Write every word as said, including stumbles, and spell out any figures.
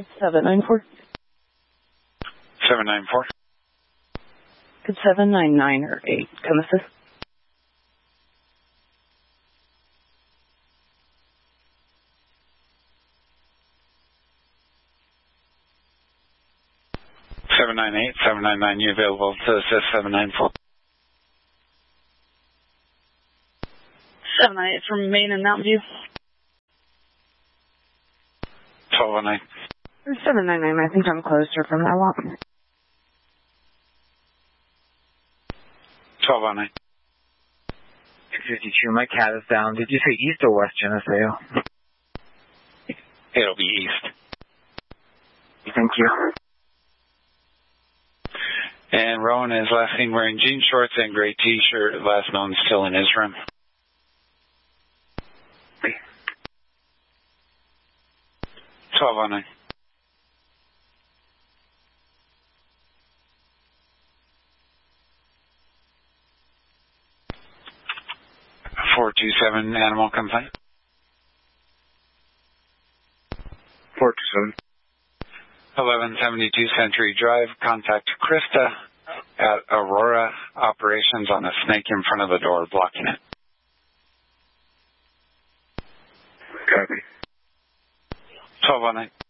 seven nine four. seven nine four. Could seven nine nine or eight come assist? seven nine eight, seven nine nine, you available to assist seven nine four? seven nine eight from Maine and Mountain View. twelve oh nine. seven nine nine, I think I'm closer from that lot. twelve oh nine. two fifty-two, my cat is down. Did you say east or west, Geneseo? It'll be east. Thank you. And Rowan is last seen wearing jean shorts and gray t-shirt, last known still in his room. twelve oh nine. four two seven, animal complaint. four two seven. eleven seventy-two Century Drive, contact Krista at Aurora Operations on a snake in front of the door blocking it. Copy. twelve oh nine.